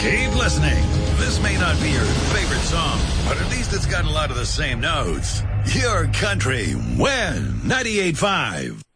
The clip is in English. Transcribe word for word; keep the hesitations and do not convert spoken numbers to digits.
Keep listening. This may not be your favorite song, but at least it's got a lot of the same notes. Your country, when ninety-eight point five.